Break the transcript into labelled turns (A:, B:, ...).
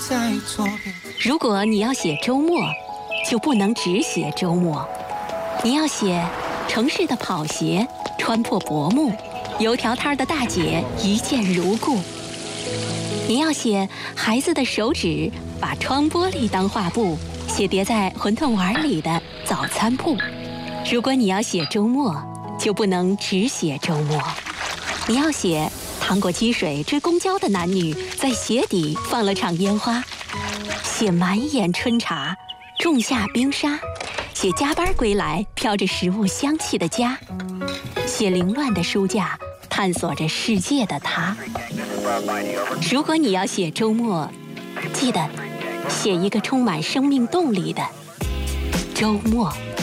A: 如果你要写周末，就不能只写周末，你要写城市的跑鞋穿破薄暮，油条摊的大姐一见如故。你要写孩子的手指把窗玻璃当画布，写叠在馄饨碗里的早餐铺。如果你要写周末，就不能只写周末，你要写趟过积水追公交的男女在鞋底放了场烟花，写满眼春茶仲夏冰沙，写加班归来飘着食物香气的家，写凌乱的书架探索着世界的他。如果你要写周末，记得写一个充满生命动力的周末。